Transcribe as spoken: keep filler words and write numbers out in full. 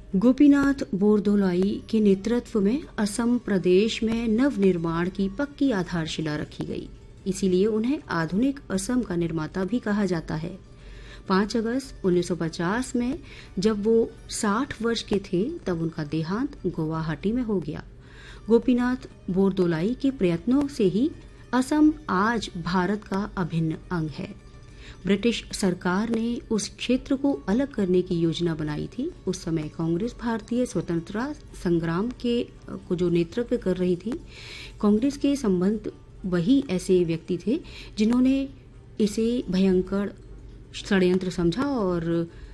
गोपीनाथ बोरदोलाई के नेतृत्व में असम प्रदेश में नवनिर्माण की पक्की आधारशिला रखी गई। इसीलिए उन्हें आधुनिक असम का निर्माता भी कहा जाता है। पाँच अगस्त उन्नीस सौ पचास में जब वो साठ वर्ष के थे तब उनका देहांत गुवाहाटी में हो गया। गोपीनाथ बोरदोलाई के प्रयत्नों से ही असम आज भारत का अभिन्न अंग है। ब्रिटिश सरकार ने उस क्षेत्र को अलग करने की योजना बनाई थी। उस समय कांग्रेस भारतीय स्वतंत्रता संग्राम के को जो नेतृत्व कर रही थी। कांग्रेस के संबंध वही ऐसे व्यक्ति थे जिन्होंने इसे भयंकर षड्यंत्र समझा और